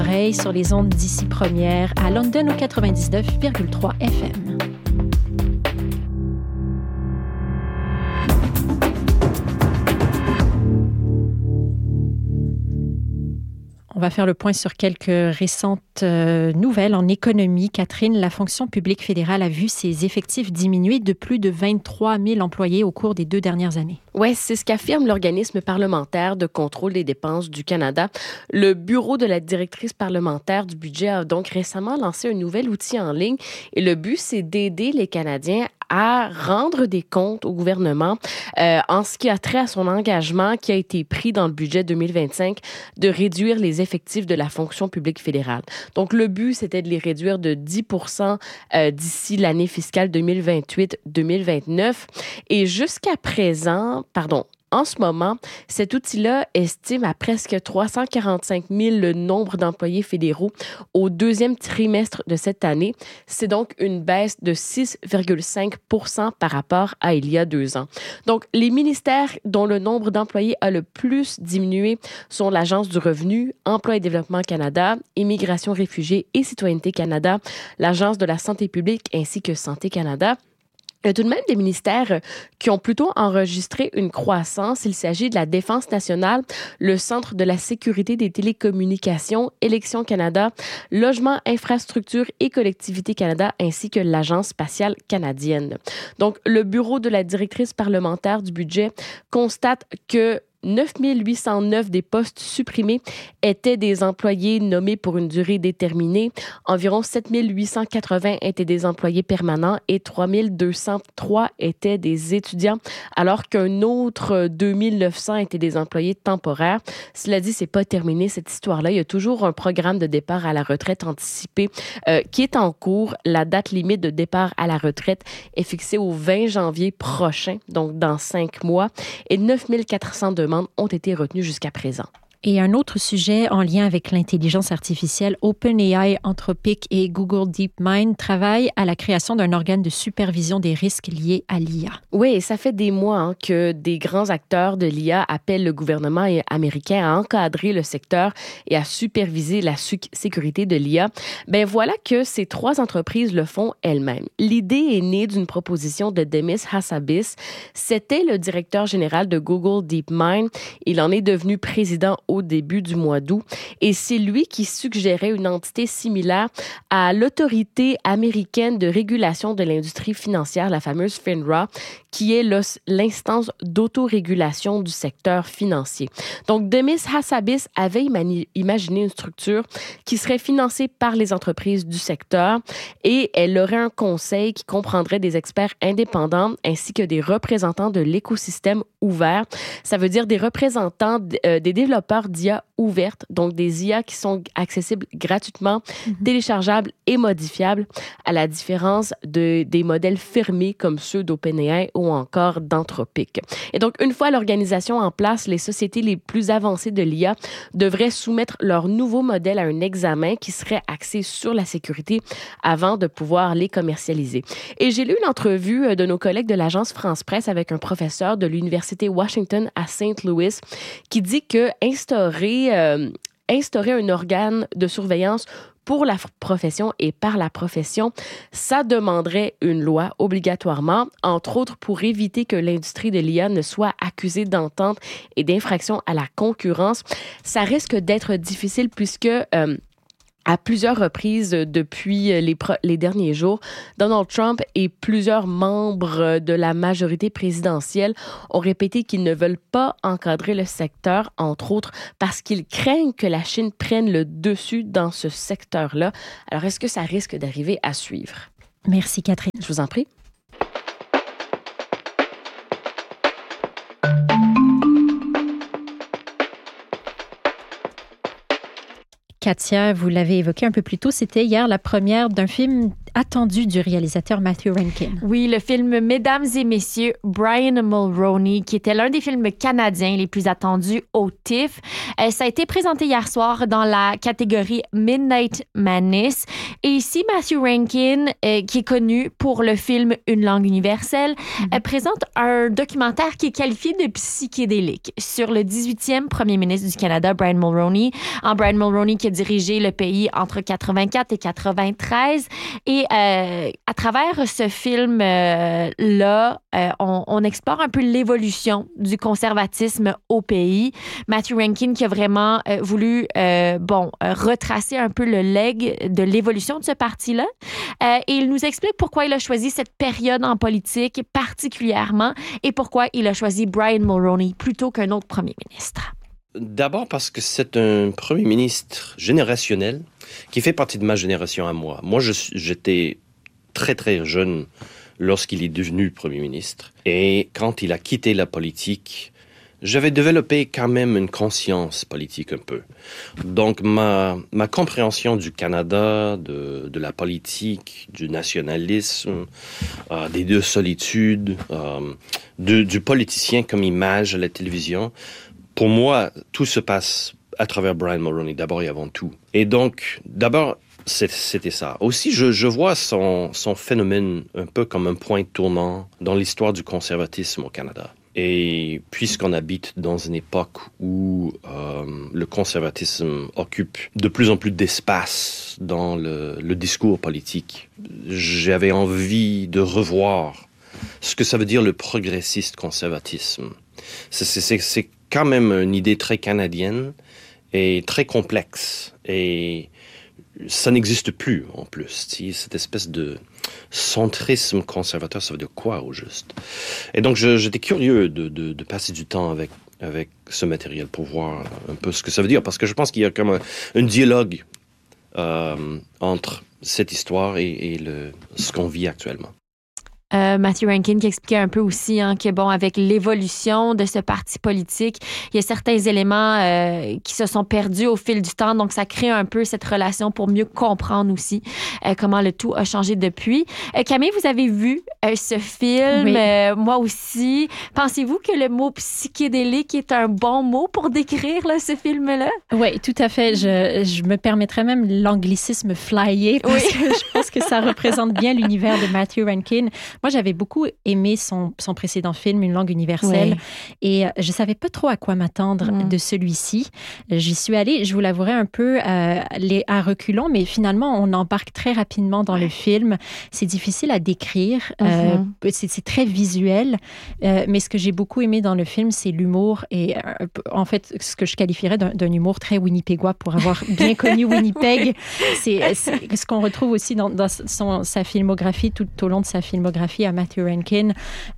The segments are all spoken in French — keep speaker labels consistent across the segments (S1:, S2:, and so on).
S1: Sur les ondes d'ici première à London au 99,3 FM. On va faire le point sur quelques récentes nouvelles en économie. Catherine, la fonction publique fédérale a vu ses effectifs diminuer de plus de 23 000 employés au cours des 2 dernières années.
S2: Oui, c'est ce qu'affirme l'organisme parlementaire de contrôle des dépenses du Canada. Le bureau de la directrice parlementaire du budget a donc récemment lancé un nouvel outil en ligne et le but, c'est d'aider les Canadiens à rendre des comptes au gouvernement en ce qui a trait à son engagement qui a été pris dans le budget 2025 de réduire les effectifs de la fonction publique fédérale. Donc, le but, c'était de les réduire de 10 d'ici l'année fiscale 2028-2029. Et jusqu'à présent, en ce moment, cet outil-là estime à presque 345 000 le nombre d'employés fédéraux au 2e trimestre de cette année. C'est donc une baisse de 6,5 % par rapport à il y a 2 ans. Donc, les ministères dont le nombre d'employés a le plus diminué sont l'Agence du revenu, Emploi et développement Canada, Immigration, réfugiés et citoyenneté Canada, l'Agence de la santé publique ainsi que Santé Canada. Il y a tout de même des ministères qui ont plutôt enregistré une croissance. Il s'agit de la Défense nationale, le Centre de la sécurité des télécommunications, Élections Canada, Logement, Infrastructure et Collectivités Canada, ainsi que l'Agence spatiale canadienne. Donc, le bureau de la directrice parlementaire du budget constate que 9 809 des postes supprimés étaient des employés nommés pour une durée déterminée. Environ 7 880 étaient des employés permanents et 3 203 étaient des étudiants, alors qu'un autre 2 900 étaient des employés temporaires. Cela dit, c'est pas terminé cette histoire-là. Il y a toujours un programme de départ à la retraite anticipé qui est en cours. La date limite de départ à la retraite est fixée au 20 janvier prochain, donc dans 5 mois, et 9 400 demandes ont été retenues jusqu'à présent.
S1: Et un autre sujet en lien avec l'intelligence artificielle, OpenAI, Anthropic et Google DeepMind travaillent à la création d'un organe de supervision des risques liés à l'IA.
S2: Oui, ça fait des mois que des grands acteurs de l'IA appellent le gouvernement américain à encadrer le secteur et à superviser la sécurité de l'IA. Ben voilà que ces 3 entreprises le font elles-mêmes. L'idée est née d'une proposition de Demis Hassabis. C'était le directeur général de Google DeepMind. Il en est devenu président au début du mois d'août. Et c'est lui qui suggérait une entité similaire à l'autorité américaine de régulation de l'industrie financière, la fameuse FINRA, qui est l'instance d'autorégulation du secteur financier. Donc, Demis Hassabis avait imaginé une structure qui serait financée par les entreprises du secteur et elle aurait un conseil qui comprendrait des experts indépendants ainsi que des représentants de l'écosystème ouvert. Ça veut dire des représentants des développeurs d'IA ouvertes, donc des IA qui sont accessibles gratuitement, téléchargeables et modifiables, à la différence des modèles fermés comme ceux d'OpenAI ou encore d'Anthropic. Et donc, une fois l'organisation en place, les sociétés les plus avancées de l'IA devraient soumettre leur nouveau modèle à un examen qui serait axé sur la sécurité avant de pouvoir les commercialiser. Et j'ai lu une entrevue de nos collègues de l'agence France Presse avec un professeur de l'Université Washington à Saint Louis qui dit que instaurer un organe de surveillance pour la profession et par la profession, ça demanderait une loi obligatoirement, entre autres pour éviter que l'industrie de l'IA ne soit accusée d'entente et d'infraction à la concurrence. Ça risque d'être difficile puisque à plusieurs reprises depuis les derniers jours, Donald Trump et plusieurs membres de la majorité présidentielle ont répété qu'ils ne veulent pas encadrer le secteur, entre autres parce qu'ils craignent que la Chine prenne le dessus dans ce secteur-là. Alors, est-ce que ça risque d'arriver à suivre?
S1: Merci, Catherine.
S2: Je vous en prie.
S1: Katia, vous l'avez évoqué un peu plus tôt, c'était hier la première d'un film attendu du réalisateur Matthew Rankin.
S3: Oui, le film Mesdames et Messieurs, Brian Mulroney, qui était l'un des films canadiens les plus attendus au TIFF. Ça a été présenté hier soir dans la catégorie Midnight Madness. Et ici, Matthew Rankin, qui est connu pour le film Une langue universelle, présente un documentaire qui est qualifié de psychédélique sur le 18e premier ministre du Canada, Brian Mulroney. Brian Mulroney qui a dirigé le pays entre 84 et 93. Et à travers ce film-là, on explore un peu l'évolution du conservatisme au pays. Matthew Rankin qui a vraiment voulu retracer un peu le legs de l'évolution de ce parti-là. Et il nous explique pourquoi il a choisi cette période en politique particulièrement et pourquoi il a choisi Brian Mulroney plutôt qu'un autre premier ministre.
S4: D'abord parce que c'est un premier ministre générationnel qui fait partie de ma génération à moi. Moi, j'étais très, très jeune lorsqu'il est devenu premier ministre. Et quand il a quitté la politique, j'avais développé quand même une conscience politique un peu. Donc, ma compréhension du Canada, de la politique, du nationalisme, des deux solitudes, du politicien comme image à la télévision, pour moi, tout se passe à travers Brian Mulroney, d'abord et avant tout. Et donc, d'abord, c'était ça. Aussi, je vois son phénomène un peu comme un point tournant dans l'histoire du conservatisme au Canada. Et puisqu'on habite dans une époque où le conservatisme occupe de plus en plus d'espace dans le discours politique, j'avais envie de revoir ce que ça veut dire le progressiste conservatisme. C'est quand même une idée très canadienne et très complexe. Et ça n'existe plus, en plus. Cette espèce de centrisme conservateur, ça veut dire quoi, au juste? Et donc, j'étais curieux de passer du temps avec ce matériel pour voir un peu ce que ça veut dire. Parce que je pense qu'il y a comme un dialogue entre cette histoire et ce qu'on vit actuellement.
S3: Matthew Rankin qui expliquait un peu aussi que, bon, avec l'évolution de ce parti politique, il y a certains éléments qui se sont perdus au fil du temps. Donc, ça crée un peu cette relation pour mieux comprendre aussi comment le tout a changé depuis. Camille, vous avez vu ce film.
S1: Oui.
S3: Moi aussi. Pensez-vous que le mot psychédélique est un bon mot pour décrire là, ce film-là?
S1: Oui, tout à fait. Je me permettrais même l'anglicisme flyer parce que je pense que ça représente bien l'univers de Matthew Rankin. Moi, j'avais beaucoup aimé son précédent film, Une langue universelle, et je savais pas trop à quoi m'attendre de celui-ci. J'y suis allée, je vous l'avouerai, un peu à reculons, mais finalement, on embarque très rapidement dans le film. C'est difficile à décrire. C'est très visuel, mais ce que j'ai beaucoup aimé dans le film, c'est l'humour et en fait, ce que je qualifierais d'un humour très winnipégois pour avoir bien connu Winnipeg. C'est ce qu'on retrouve aussi dans sa filmographie, tout au long de sa filmographie à Matthew Rankin,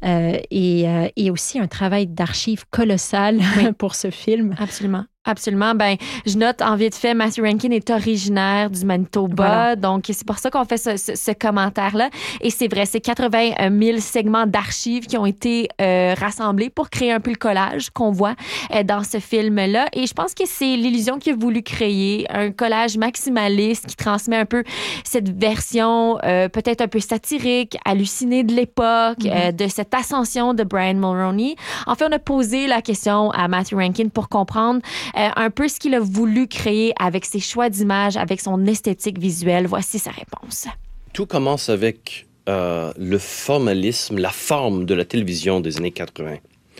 S1: et aussi un travail d'archives colossal pour ce film.
S3: Absolument. Absolument. Ben, je note en vite fait, Matthew Rankin est originaire du Manitoba. Voilà. Donc, c'est pour ça qu'on fait ce commentaire-là. Et c'est vrai, c'est 80 000 segments d'archives qui ont été rassemblés pour créer un peu le collage qu'on voit dans ce film-là. Et je pense que c'est l'illusion qu'il a voulu créer, un collage maximaliste qui transmet un peu cette version peut-être un peu satirique, hallucinée de l'époque, de cette ascension de Brian Mulroney. En fait, on a posé la question à Matthew Rankin pour comprendre un peu ce qu'il a voulu créer avec ses choix d'images, avec son esthétique visuelle. Voici sa réponse.
S4: Tout commence avec le formalisme, la forme de la télévision des années 80.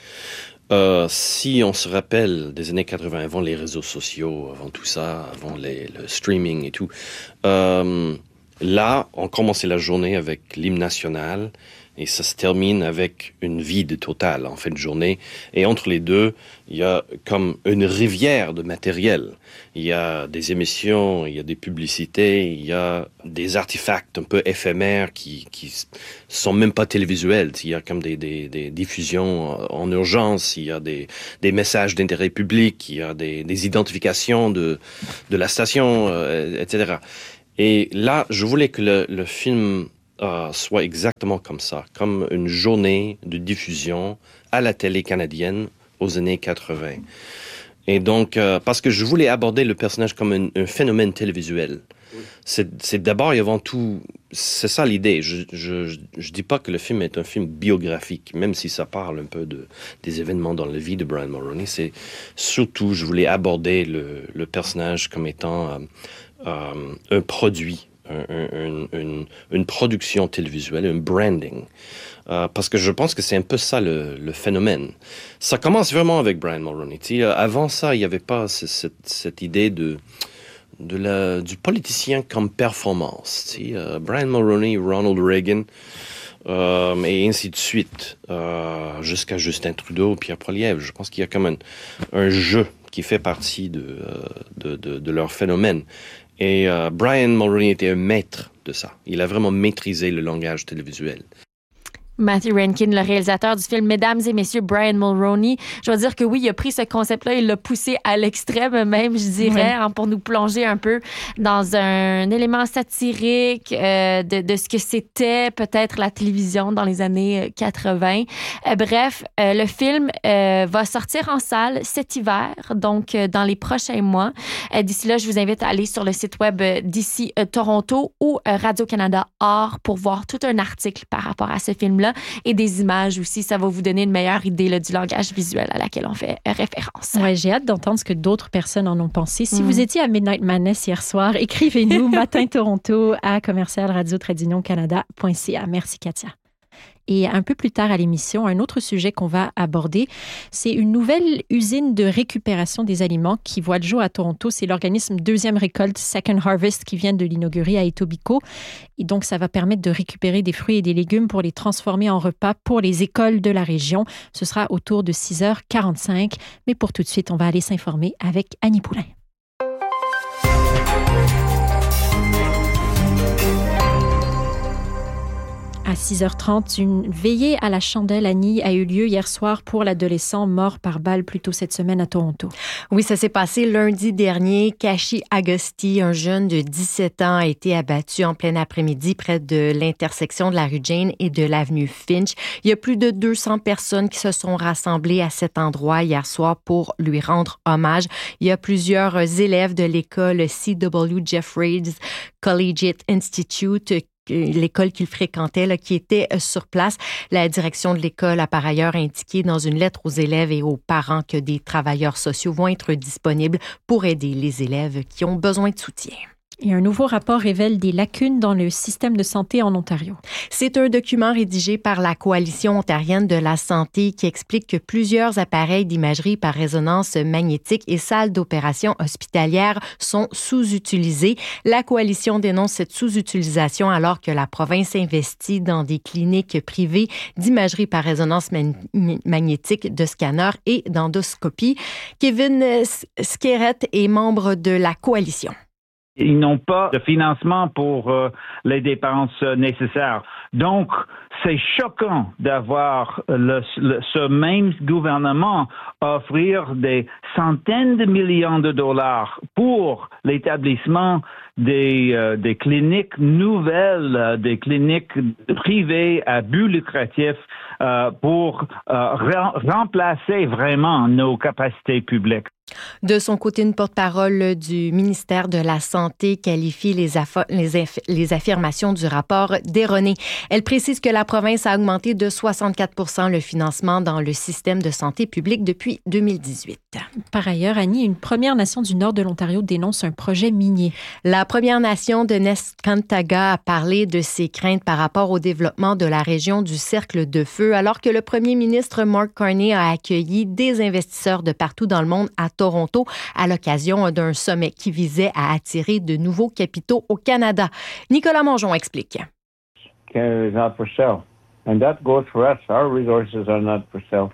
S4: Si on se rappelle des années 80, avant les réseaux sociaux, avant tout ça, avant le streaming et tout, là, on commençait la journée avec l'hymne national et ça se termine avec une vide totale en fin de journée. Et entre les deux, il y a comme une rivière de matériel. Il y a des émissions, il y a des publicités, il y a des artefacts un peu éphémères qui sont même pas télévisuels. Il y a comme des diffusions en urgence, il y a des messages d'intérêt public, il y a des identifications de la station, etc. Et là, je voulais que le film soit exactement comme ça, comme une journée de diffusion à la télé canadienne aux années 80. Et donc, parce que je voulais aborder le personnage comme un phénomène télévisuel. Oui. C'est d'abord et avant tout c'est ça l'idée. Je dis pas que le film est un film biographique, même si ça parle un peu des événements dans la vie de Brian Mulroney. C'est surtout, je voulais aborder le personnage comme étant un produit, une production télévisuelle, un branding. Parce que je pense que c'est un peu ça le phénomène. Ça commence vraiment avec Brian Mulroney. Avant ça, il n'y avait pas cette idée du politicien comme performance. Brian Mulroney, Ronald Reagan, et ainsi de suite, jusqu'à Justin Trudeau, Pierre Poilievre. Je pense qu'il y a comme un jeu qui fait partie de leur phénomène. Et Brian Mulroney était un maître de ça. Il a vraiment maîtrisé le langage télévisuel.
S3: Matthew Rankin, le réalisateur du film Mesdames et Messieurs, Brian Mulroney. Je dois dire que oui, il a pris ce concept-là, il l'a poussé à l'extrême même, je dirais, pour nous plonger un peu dans un élément satirique de ce que c'était peut-être la télévision dans les années 80. Bref, le film va sortir en salle cet hiver, donc dans les prochains mois. D'ici là, je vous invite à aller sur le site web d'ici Toronto ou Radio-Canada Art pour voir tout un article par rapport à ce film-là et des images aussi. Ça va vous donner une meilleure idée là, du langage visuel à laquelle on fait référence.
S1: Ouais, j'ai hâte d'entendre ce que d'autres personnes en ont pensé. Si vous étiez à Midnight Madness hier soir, écrivez-nous matintoronto@commercial-radio-canada.ca. Merci, Katia. Et un peu plus tard à l'émission, un autre sujet qu'on va aborder, c'est une nouvelle usine de récupération des aliments qui voit le jour à Toronto. C'est l'organisme Deuxième Récolte, Second Harvest, qui vient de l'inaugurer à Etobicoke. Et donc, ça va permettre de récupérer des fruits et des légumes pour les transformer en repas pour les écoles de la région. Ce sera autour de 6h45. Mais pour tout de suite, on va aller s'informer avec Annie Poulain. À 6h30, une veillée à la chandelle, Annie, a eu lieu hier soir pour l'adolescent mort par balle plus tôt cette semaine à Toronto.
S5: Oui, ça s'est passé lundi dernier. Kashi Agosti, un jeune de 17 ans, a été abattu en plein après-midi près de l'intersection de la rue Jane et de l'avenue Finch. Il y a plus de 200 personnes qui se sont rassemblées à cet endroit hier soir pour lui rendre hommage. Il y a plusieurs élèves de l'école C.W. Jeffreys Collegiate Institute, l'école qu'il fréquentait, là, qui était sur place. La direction de l'école a par ailleurs indiqué dans une lettre aux élèves et aux parents que des travailleurs sociaux vont être disponibles pour aider les élèves qui ont besoin de soutien.
S1: Et un nouveau rapport révèle des lacunes dans le système de santé en Ontario.
S5: C'est un document rédigé par la Coalition ontarienne de la santé qui explique que plusieurs appareils d'imagerie par résonance magnétique et salles d'opération hospitalières sont sous-utilisés. La Coalition dénonce cette sous-utilisation alors que la province investit dans des cliniques privées d'imagerie par résonance magnétique, de scanners et d'endoscopie. Kevin Skeret est membre de la Coalition.
S6: Ils n'ont pas de financement pour les dépenses nécessaires. Donc, c'est choquant d'avoir ce même gouvernement offrir des centaines de millions de dollars pour l'établissement des cliniques nouvelles, des cliniques privées à but lucratif pour remplacer vraiment nos capacités publiques.
S5: De son côté, une porte-parole du ministère de la Santé qualifie les affirmations du rapport d'erronées. Elle précise que la province a augmenté de 64 % le financement dans le système de santé publique depuis 2018.
S1: Par ailleurs, Annie, une Première Nation du nord de l'Ontario dénonce un projet minier.
S5: La Première Nation de Neskantaga a parlé de ses craintes par rapport au développement de la région du Cercle de Feu, alors que le premier ministre Mark Carney a accueilli des investisseurs de partout dans le monde à Toronto à l'occasion d'un sommet qui visait à attirer de nouveaux capitaux au Canada. Nicolas Mongeon explique.
S7: Canada is not for sale. And that goes for us. Our resources are not for sale.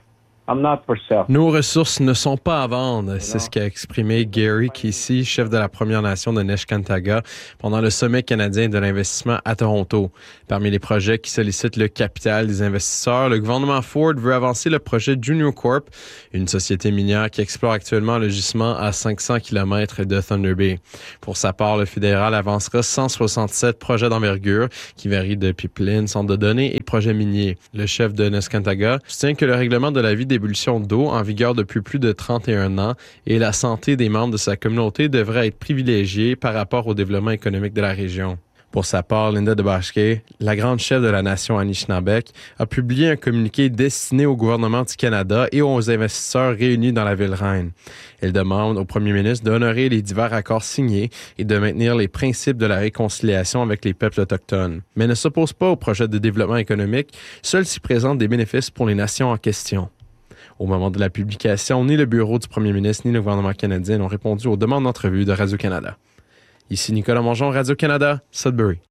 S8: Nos ressources ne sont pas à vendre. C'est ce qu'a exprimé Gary Casey, chef de la Première Nation de Neskantaga, pendant le sommet canadien de l'investissement à Toronto. Parmi les projets qui sollicitent le capital des investisseurs, le gouvernement Ford veut avancer le projet Junior Corp, une société minière qui explore actuellement le gisement à 500 km de Thunder Bay. Pour sa part, le fédéral avancera 167 projets d'envergure qui varient de pipelines, centres de données et projets miniers. Le chef de Neskantaga soutient que le règlement de la vie d'ébullition d'eau en vigueur depuis plus de 31 ans et la santé des membres de sa communauté devrait être privilégiée par rapport au développement économique de la région. Pour sa part, Linda Dubosc, la grande chef de la nation Anishinaabeg, a publié un communiqué destiné au gouvernement du Canada et aux investisseurs réunis dans la ville reine. Elle demande au premier ministre d'honorer les divers accords signés et de maintenir les principes de la réconciliation avec les peuples autochtones. Mais ne s'oppose pas au projet de développement économique, seul s'y présente des bénéfices pour les nations en question. Au moment de la publication, ni le bureau du premier ministre ni le gouvernement canadien n'ont répondu aux demandes d'entrevue de Radio-Canada. Ici Nicolas Mongeon, Radio-Canada, Sudbury.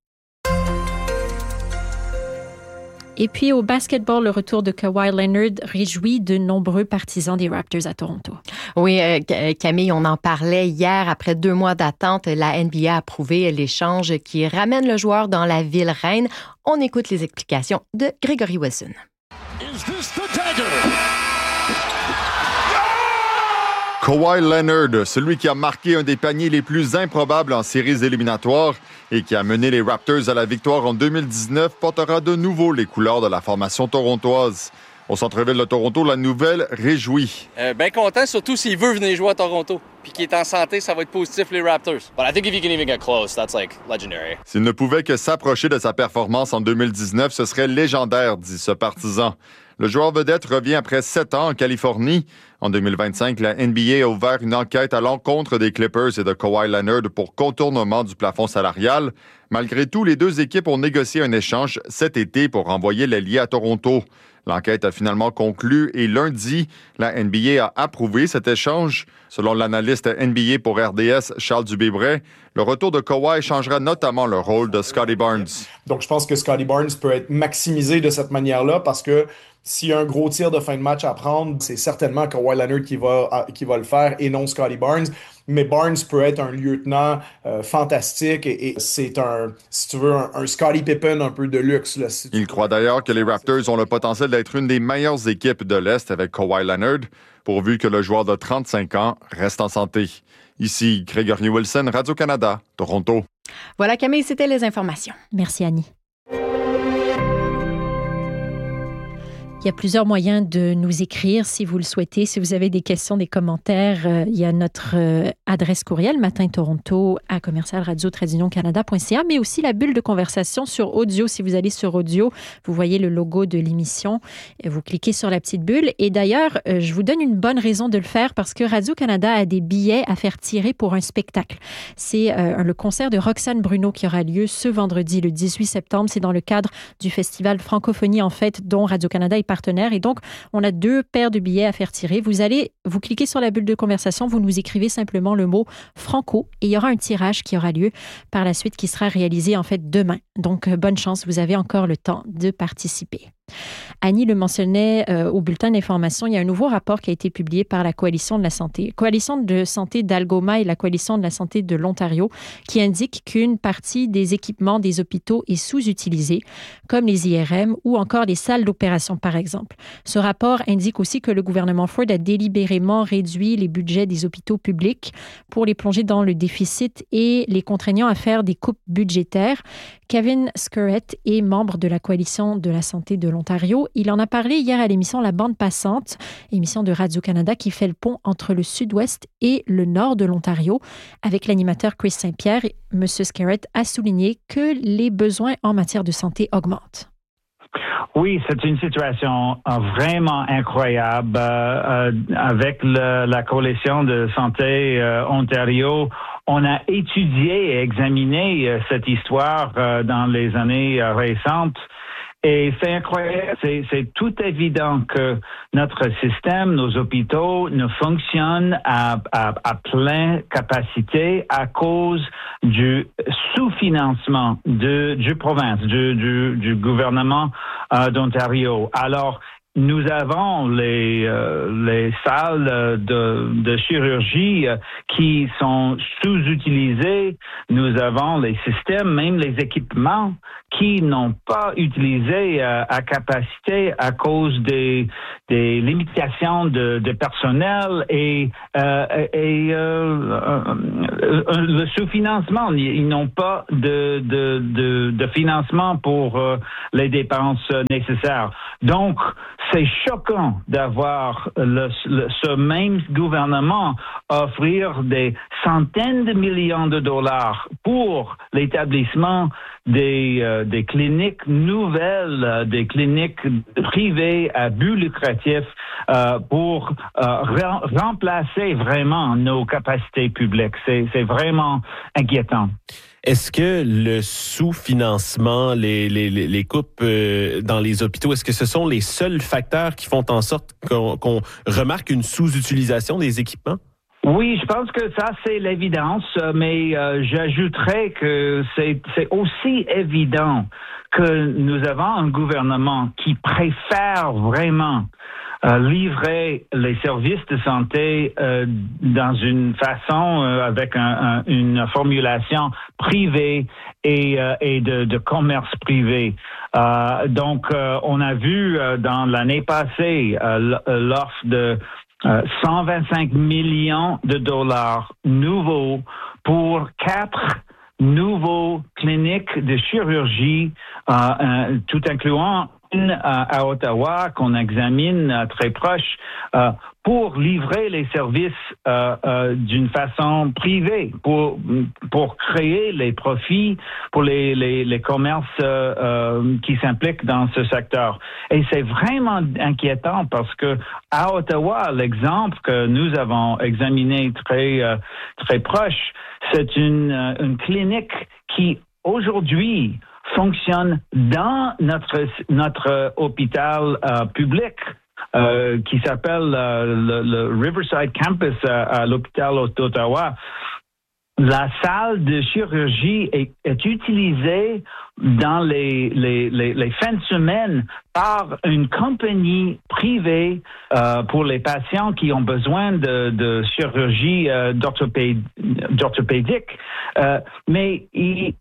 S1: Et puis au basketball, le retour de Kawhi Leonard réjouit de nombreux partisans des Raptors à Toronto.
S5: Oui, Camille, on en parlait hier. Après 2 mois d'attente, la NBA a approuvé l'échange qui ramène le joueur dans la ville reine. On écoute les explications de Gregory Wilson.
S9: Is this the dagger?
S10: Kawhi Leonard, celui qui a marqué un des paniers les plus improbables en séries éliminatoires et qui a mené les Raptors à la victoire en 2019, portera de nouveau les couleurs de la formation torontoise. Au centre-ville de Toronto, la nouvelle réjouit.
S11: Bien content, surtout s'il veut venir jouer à Toronto. Puis qu'il est en santé, ça va être positif les Raptors. But I think if you can even get close, that's like legendary.
S10: S'il ne pouvait que s'approcher de sa performance en 2019, ce serait légendaire, dit ce partisan. Le joueur vedette revient après 7 ans en Californie. En 2025, la NBA a ouvert une enquête à l'encontre des Clippers et de Kawhi Leonard pour contournement du plafond salarial. Malgré tout, les 2 équipes ont négocié un échange cet été pour renvoyer l'ailier à Toronto. L'enquête a finalement conclu et lundi, la NBA a approuvé cet échange. Selon l'analyste NBA pour RDS, Charles Dubé-Bray, le retour de Kawhi changera notamment le rôle de Scottie Barnes.
S12: Donc, je pense que Scottie Barnes peut être maximisé de cette manière-là parce que s'il y a un gros tir de fin de match à prendre, c'est certainement Kawhi Leonard qui va le faire et non Scottie Barnes. Mais Barnes peut être un lieutenant fantastique et c'est si tu veux, un Scottie Pippen un peu de luxe. Là,
S10: Il croit d'ailleurs que les Raptors ont le potentiel d'être une des meilleures équipes de l'Est avec Kawhi Leonard, pourvu que le joueur de 35 ans reste en santé. Ici, Gregory Wilson, Radio-Canada, Toronto.
S5: Voilà, Camille, c'était les informations.
S1: Merci, Annie. Il y a plusieurs moyens de nous écrire si vous le souhaitez. Si vous avez des questions, des commentaires, il y a notre adresse courriel matintoronto@commercialradio-canada.ca, mais aussi la bulle de conversation sur audio. Si vous allez sur audio, vous voyez le logo de l'émission. Vous cliquez sur la petite bulle. Et d'ailleurs, je vous donne une bonne raison de le faire parce que Radio-Canada a des billets à faire tirer pour un spectacle. C'est le concert de Roxane Bruno qui aura lieu ce vendredi, le 18 septembre. C'est dans le cadre du festival Francophonie, en fait, dont Radio-Canada est partenaire. Et donc, on a 2 paires de billets à faire tirer. Vous cliquez sur la bulle de conversation, vous nous écrivez simplement le mot Franco et il y aura un tirage qui aura lieu par la suite qui sera réalisé en fait demain. Donc, bonne chance, vous avez encore le temps de participer. Annie le mentionnait au bulletin d'information, il y a un nouveau rapport qui a été publié par la Coalition de la santé, Coalition de santé d'Algoma et la Coalition de la santé de l'Ontario, qui indique qu'une partie des équipements des hôpitaux est sous-utilisée, comme les IRM ou encore les salles d'opération, par exemple. Ce rapport indique aussi que le gouvernement Ford a délibérément réduit les budgets des hôpitaux publics pour les plonger dans le déficit et les contraignant à faire des coupes budgétaires. Kevin Scurrett est membre de la Coalition de la santé de l'Ontario. Il en a parlé hier à l'émission La Bande Passante, émission de Radio-Canada qui fait le pont entre le sud-ouest et le nord de l'Ontario. Avec l'animateur Chris Saint-Pierre, M. Scurrett a souligné que les besoins en matière de santé augmentent.
S6: Oui, c'est une situation vraiment incroyable. Avec la Coalition de santé Ontario, on a étudié et examiné cette histoire dans les années récentes. Et c'est incroyable, c'est tout évident que notre système, nos hôpitaux ne fonctionnent à pleine capacité à cause du sous-financement du province, du gouvernement d'Ontario. Alors, nous avons les salles de chirurgie qui sont sous-utilisées. Nous avons les systèmes, même les équipements qui n'ont pas utilisé à capacité à cause des limitations de personnel et le sous-financement. Ils n'ont pas de financement pour les dépenses nécessaires. Donc, c'est choquant d'avoir ce même gouvernement offrir des centaines de millions de dollars pour l'établissement des cliniques nouvelles, des cliniques privées à but lucratif pour remplacer vraiment nos capacités publiques. C'est vraiment inquiétant.
S13: Est-ce que le sous-financement, les coupes dans les hôpitaux, est-ce que ce sont les seuls facteurs qui font en sorte qu'on remarque une sous-utilisation des équipements?
S6: Oui, je pense que ça, c'est l'évidence, mais j'ajouterais que c'est aussi évident que nous avons un gouvernement qui préfère vraiment livrer les services de santé dans une façon avec une formulation privée et de commerce privé. Donc, on a vu dans l'année passée l'offre de 125 millions de dollars nouveaux pour 4 nouveaux cliniques de chirurgie, tout incluant une à Ottawa qu'on examine très proche pour livrer les services d'une façon privée, pour créer les profits pour les commerces qui s'impliquent dans ce secteur. Et c'est vraiment inquiétant parce que à Ottawa, l'exemple que nous avons examiné très proche, c'est une clinique qui aujourd'hui fonctionne dans notre hôpital public qui s'appelle le Riverside Campus à l'hôpital d'Ottawa. La salle de chirurgie est utilisée dans les fins de semaine par une compagnie privée pour les patients qui ont besoin de chirurgie d'orthopédique. Mais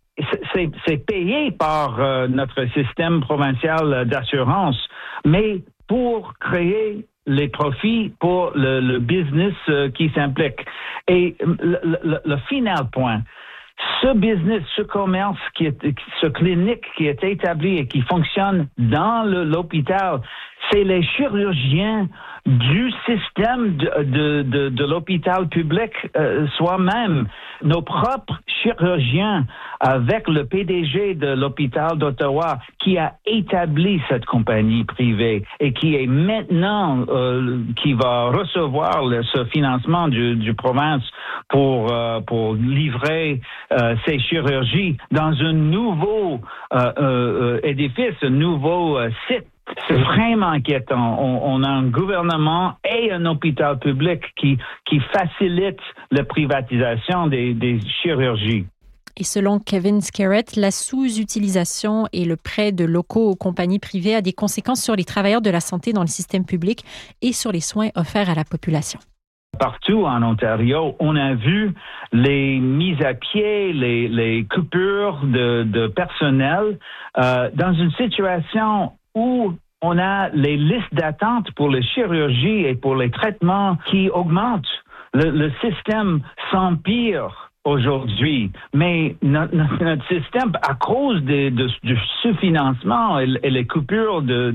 S6: c'est payé par notre système provincial d'assurance, mais pour créer les profits pour le business qui s'implique. Et le final point, ce business, ce commerce, ce clinique qui est établi et qui fonctionne dans l'hôpital, c'est les chirurgiens du système de l'hôpital public soi-même, nos propres chirurgiens avec le PDG de l'hôpital d'Ottawa qui a établi cette compagnie privée et qui est maintenant qui va recevoir ce financement du province pour livrer ces chirurgies dans un nouveau édifice, un nouveau site. C'est vraiment inquiétant. On a un gouvernement et un hôpital public qui facilite la privatisation des chirurgies.
S1: Et selon Kevin Skerrett, la sous-utilisation et le prêt de locaux aux compagnies privées a des conséquences sur les travailleurs de la santé dans le système public et sur les soins offerts à la population.
S6: Partout en Ontario, on a vu les mises à pied, les coupures de personnel dans une situation où on a les listes d'attente pour les chirurgies et pour les traitements qui augmentent. Le système s'empire aujourd'hui, mais notre système, à cause du sous-financement et les coupures de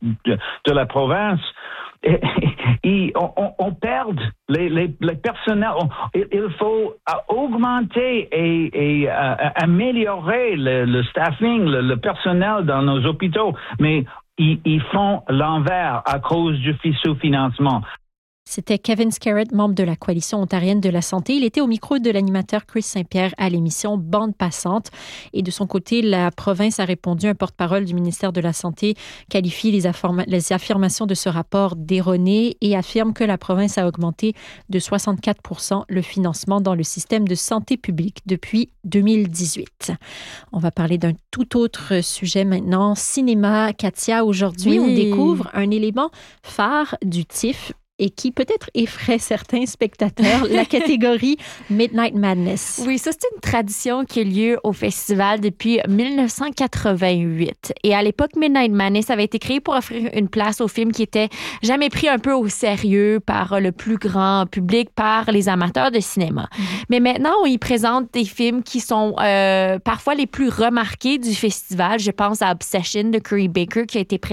S6: la province, on perd les personnels. Il faut augmenter et améliorer le staffing, le personnel dans nos hôpitaux, mais ils font l'envers à cause du sous-financement.
S1: C'était Kevin Skerrett, membre de la Coalition ontarienne de la santé. Il était au micro de l'animateur Chris Saint-Pierre à l'émission Bande passante. Et de son côté, la province a répondu. Un porte-parole du ministère de la Santé qualifie les affirmations de ce rapport d'erronées et affirme que la province a augmenté de 64% le financement dans le système de santé publique depuis 2018. On va parler d'un tout autre sujet maintenant. Cinéma, Katia, aujourd'hui, on découvre un élément phare du TIFF. et qui peut-être effraie certains spectateurs, la catégorie Midnight Madness.
S3: Oui, ça, c'est une tradition qui a lieu au festival depuis 1988. Et à l'époque, Midnight Madness avait été créé pour offrir une place aux films qui étaient jamais pris un peu au sérieux par le plus grand public, par les amateurs de cinéma. Mais maintenant, on y présente des films qui sont parfois les plus remarqués du festival. Je pense à Obsession de Curry Baker qui a été présenté